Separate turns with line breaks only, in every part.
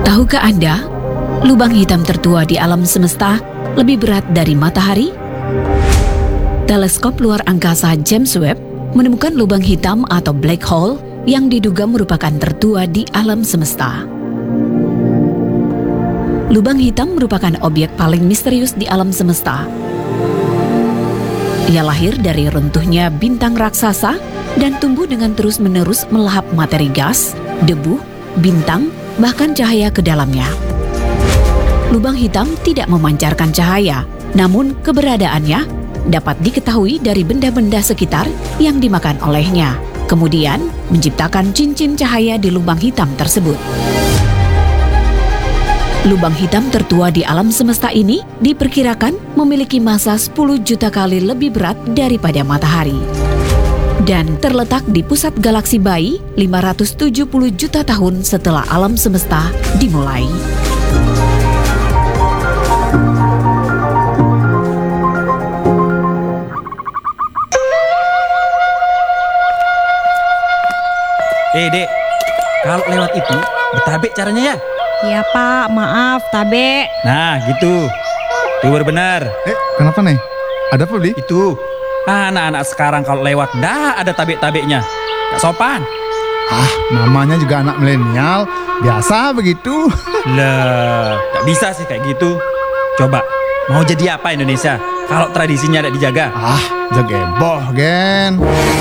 Tahukah Anda, lubang hitam tertua di alam semesta lebih berat dari matahari? Teleskop luar angkasa James Webb menemukan lubang hitam atau black hole yang diduga merupakan tertua di alam semesta. Lubang hitam merupakan objek paling misterius di alam semesta. Ia lahir dari runtuhnya bintang raksasa dan tumbuh dengan terus-menerus melahap materi gas, debu, bintang, bahkan cahaya ke dalamnya. Lubang hitam tidak memancarkan cahaya, namun keberadaannya dapat diketahui dari benda-benda sekitar yang dimakan olehnya, kemudian menciptakan cincin cahaya di lubang hitam tersebut. Lubang hitam tertua di alam semesta ini diperkirakan memiliki massa 10 juta kali lebih berat daripada matahari. Dan terletak di pusat galaksi bayi 570 juta tahun setelah alam semesta dimulai.
Dek, kalau lewat itu, betabek caranya ya?
Iya Pak, maaf, tabe.
Nah, gitu. Itu baru benar.
Kenapa nih? Ada apa, Bli?
Itu, anak-anak sekarang kalau lewat, dah ada tabek-tabeknya. Gak sopan.
Namanya juga anak milenial. Biasa begitu.
Lah, gak bisa sih kayak gitu. Coba, mau jadi apa Indonesia kalau tradisinya ada dijaga?
Jageboh, Gen.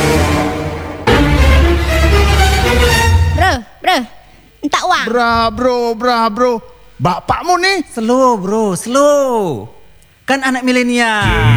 Bro, entak uang.
Bro. Bapakmu nih.
Slow bro, slow. Kan anak milenial.